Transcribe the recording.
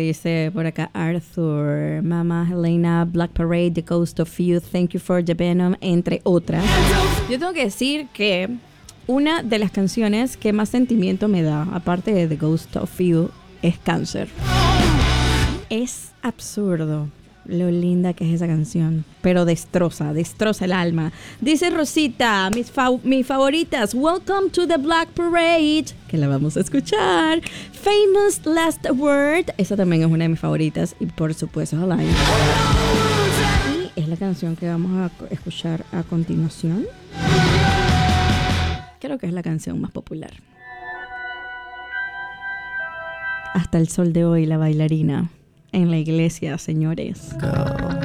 dice por acá Arthur, Mama Helena, Black Parade, The Ghost of You, Thank You for the Venom, entre otras. Yo tengo que decir que una de las canciones que más sentimiento me da, aparte de The Ghost of You, es Cáncer. Es absurdo lo linda que es esa canción, pero destroza el alma. Dice Rosita, mis favoritas, Welcome to the Black Parade, que la vamos a escuchar. Famous Last Word, esa también es una de mis favoritas. Y por supuesto Alive. Y es la canción que vamos a escuchar a continuación. Creo que es la canción más popular. Hasta el sol de hoy, la bailarina en la iglesia, señores. Go.